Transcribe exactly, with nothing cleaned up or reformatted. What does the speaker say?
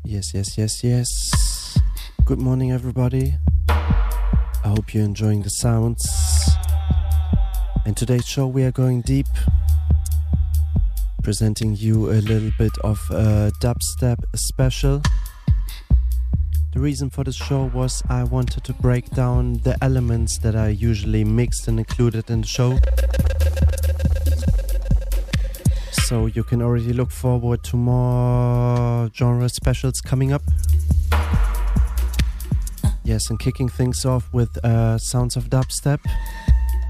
Yes, yes, yes, yes. Good morning, everybody. I hope you're enjoying the sounds. In today's show, we are going deep, presenting you a little bit of a dubstep special. The reason for this show was I wanted to break down the elements that are usually mixed and included in the show. So you can already look forward to more genre specials coming up. Yes, and kicking things off with uh, sounds of dubstep.